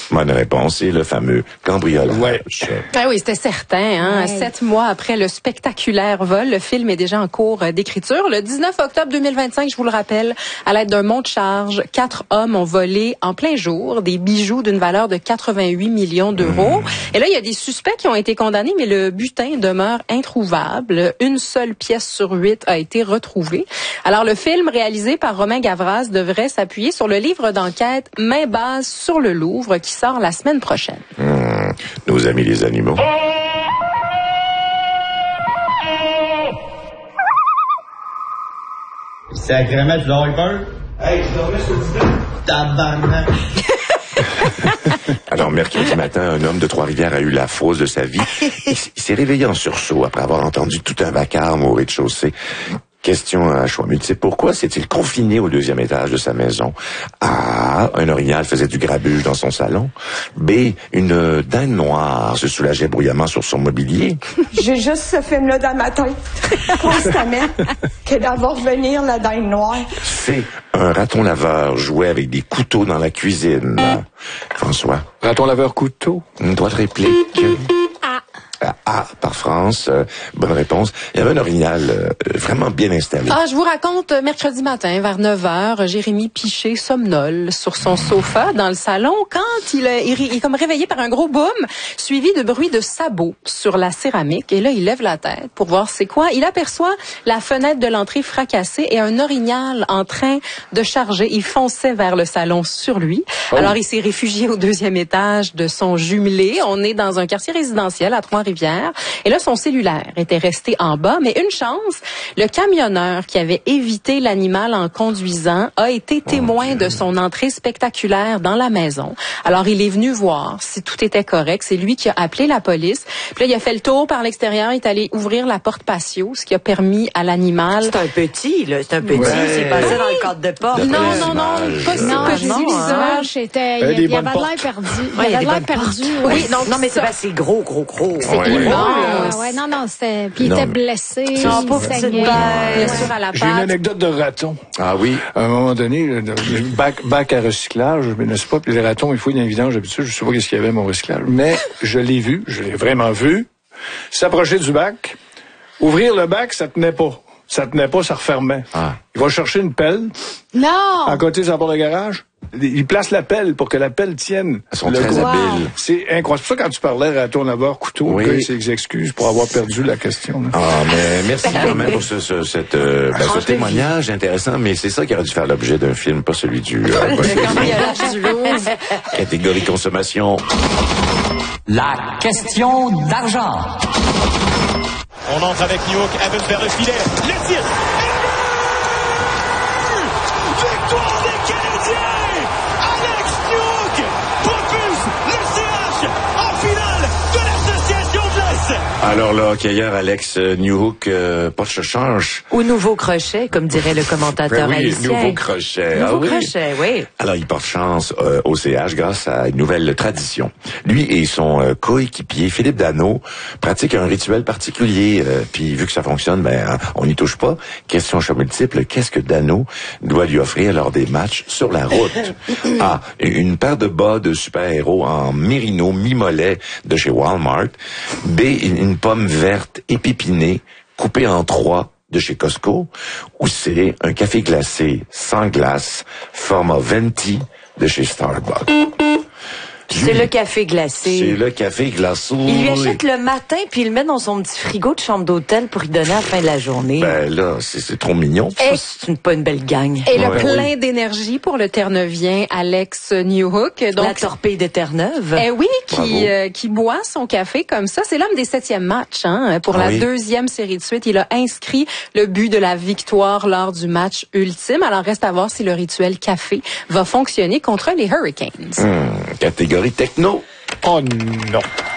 Bonne réponse, c'est le fameux cambriolage. Ouais. Ah oui, c'était certain. Hein? 7 mois après le spectaculaire vol, le film est déjà en cours d'écriture. Le 19 octobre 2025, je vous le rappelle, à l'aide d'un monte-charge, 4 hommes ont volé en plein jour des bijoux d'une valeur de 88 millions d'euros. Et là, il y a des suspects qui ont été condamnés, mais le butin demeure introuvable. Une seule pièce sur 8 a été retrouvée. Alors, le film réalisé par Romain Gavras devrait s'appuyer sur le livre d'enquête Main basse sur le Louvre qui sort la semaine prochaine. Nos amis les animaux. Sacrément, tu dois avoir peur? Hey, tu dormais sur le divan? Tabarnak! Alors, mercredi matin, un homme de Trois-Rivières a eu la fausse de sa vie. Il s'est réveillé en sursaut après avoir entendu tout un vacarme au rez-de-chaussée. Question à choix multiple. Pourquoi s'est-il confiné au 2e étage de sa maison? A. Un orignal faisait du grabuge dans son salon. B. Une dinde noire se soulageait bruyamment sur son mobilier. J'ai juste ce film-là dans ma tête, constamment, que d'avoir venir la dinde noire. C. Un raton laveur jouait avec des couteaux dans la cuisine. François? Raton laveur couteau. Une droite réplique. A par France. Bonne réponse. Il y avait un orignal vraiment bien installé. Je vous raconte, mercredi matin, vers 9h, Jérémy Piché somnole sur son sofa dans le salon quand il est comme réveillé par un gros boom, suivi de bruits de sabots sur la céramique. Et là, il lève la tête pour voir c'est quoi. Il aperçoit la fenêtre de l'entrée fracassée et un orignal en train de charger. Il fonçait vers le salon sur lui. Alors, il s'est réfugié au 2e étage de son jumelé. On est dans un quartier résidentiel à Trois-Rivières. Et là, son cellulaire était resté en bas, mais une chance, le camionneur qui avait évité l'animal en conduisant a été témoin de son entrée spectaculaire dans la maison. Alors, il est venu voir si tout était correct. C'est lui qui a appelé la police. Puis là, il a fait le tour par l'extérieur, il est allé ouvrir la porte patio, ce qui a permis à l'animal... C'est un petit, là. C'est un petit. Ouais. C'est passé dans le cadre de porte. Non, pas si petit. L'usage, c'était... Il y avait l'air perdu. Il y avait l'air perdu. Oui, non, mais c'est gros. C'est immense. Non, c'était... Puis il était blessé. Non, pas blessure à la patte. J'ai une anecdote de raton. Ah oui? À un moment donné, bac à recyclage, je ne sais pas, puis les ratons, il faut une vidange d'habitude, je sais pas qu'est-ce qu'il y avait, mon recyclage. Mais je l'ai vraiment vu, s'approcher du bac, ouvrir le bac, ça tenait pas, ça refermait. Il va chercher une pelle. Non! À côté de sa porte de garage. Il place la pelle pour que la pelle tienne. Elles sont très habiles. C'est incroyable. C'est pour ça quand tu parlais raton laveur couteau, c'est des excuses pour avoir perdu la question. Là. Mais merci quand même pour ce témoignage intéressant, mais c'est ça qui aurait dû faire l'objet d'un film, pas celui du cambriolage du Louvre. Catégorie consommation. La question d'argent. On entre avec New York, Evans vers le filet, le tir. Victoire des Canadiens! Alex Newhook propulse le CH en finale de l'Association de l'Est! Alors là, hockeyeur Alex Newhook, pas de change. Ou nouveau crochet, comme dirait le commentateur haïtien. Nouveau crochet. Crochet, oui. Alors, il porte chance au CH grâce à une nouvelle tradition. Lui et son coéquipier, Philippe Danault, pratiquent un rituel particulier. Puis, vu que ça fonctionne, on n'y touche pas. Question à choix multiple, qu'est-ce que Danault doit lui offrir lors des matchs sur la route? A. Une paire de bas de super-héros en mérino mi-mollet de chez Walmart. B. Une pomme verte épipinée, coupée en 3 de chez Costco. Ou C. Un café glacé sans glace, format venti de chez Starbucks. C'est le café glacé. C'est le café glacé. Il lui achète le matin, puis il le met dans son petit frigo de chambre d'hôtel pour y donner à la fin de la journée. Là, c'est trop mignon. C'est pas une belle gang. Et le plein d'énergie pour le Terre-Neuvien Alex Newhook. Donc, la torpille de Terre-Neuve. Oui, qui boit son café comme ça. C'est l'homme des 7e matchs. Pour la 2e série de suite, il a inscrit le but de la victoire lors du match ultime. Alors, reste à voir si le rituel café va fonctionner contre les Hurricanes. Catégorie techno. Oh non.